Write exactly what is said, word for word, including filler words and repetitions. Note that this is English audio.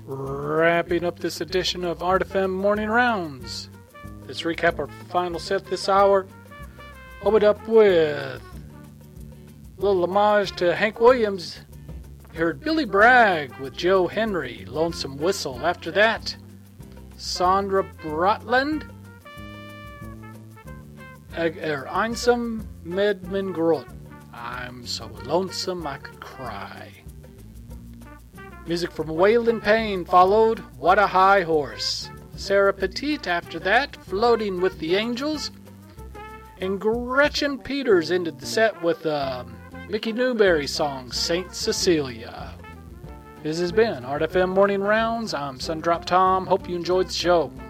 Wrapping up this edition of Art F M Morning Rounds. Let's recap our final set this hour. Opened up with a little homage to Hank Williams. You heard Billy Bragg with Joe Henry, Lonesome Whistle. After that, Sandra Brotland, Er Einsam med min Grot. I'm so lonesome I could cry. Music from Waylon Payne followed, What a High Horse. Sarah Petite after that, Floating with the Angels. And Gretchen Peters ended the set with a Mickey Newberry song, Saint Cecilia. This has been Art F M Morning Rounds. I'm Sundrop Tom. Hope you enjoyed the show.